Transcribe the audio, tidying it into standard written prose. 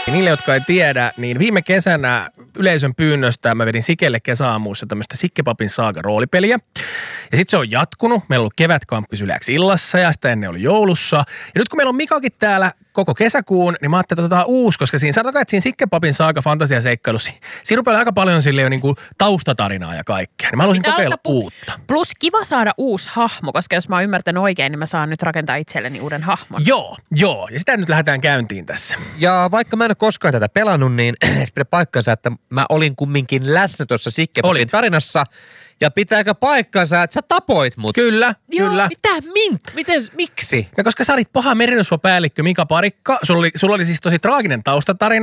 Niille, jotka ei tiedä, niin viime kesänä yleisön pyynnöstä mä vedin Sikelle kesäaamuissa tämmöistä Sikke-papin saaga roolipeliä. Ja sitten se on jatkunut. Meillä on ollut kevätkamppis Yleäksi illassa ja sitä ennen oli joulussa. Ja nyt kun meillä on Mikakin täällä koko kesäkuun, niin mä ajattelin, että otetaan uusi, koska sanotaan, että siinä Sikke-papin saaga fantasiaseikkailussa, siinä rupeaa aika paljon silleen jo niin kuin taustatarinaa ja kaikkea. Niin mä haluaisin kokeilla uutta. Plus kiva saada uusi hahmo, koska jos mä oon ymmärtänyt oikein, niin mä saan nyt rakentaa itselleni uuden hahmon. Joo. Ja sitä nyt lähdetään käyntiin tässä. Ja vaikka mä en ole koskaan tätä pelannut, niin pidä paikkansa, että mä olin kumminkin läsnä tuossa Sikke-papin tarinassa. Ja pitääkö paikkansa, että sä tapoit mut? Kyllä. Miksi? Ja koska sä olit paha merirosvopäällikkö Mika Parikka, sulla oli siis tosi traaginen taustatarina.